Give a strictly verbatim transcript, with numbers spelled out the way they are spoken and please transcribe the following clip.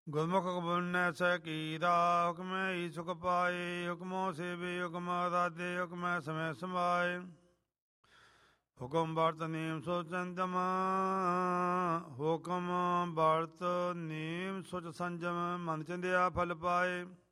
ਗੁਰਮੁਖ ਬੁਨੈ ਸਹਿ ਕੀਰਾ, ਹੁਕਮੈ ਹੀ ਸੁਖ ਪਾਏ। ਹੁਕਮੋ ਸੇਵੇ ਹੁਕਮ ਦਾਦੇ, ਹੁਕਮੈ ਸਮੈ ਸਮਾਏ। ਹੁਕਮ ਵਰਤ ਨੇਮ ਸੋਚਨ ਦਮ, ਹੁਕਮ ਵਰਤ ਨੇਮ ਸੋਚ ਸੰਜਮ। ਮਨ ਚੰਦਿਆ ਫਲ ਪਾਏ।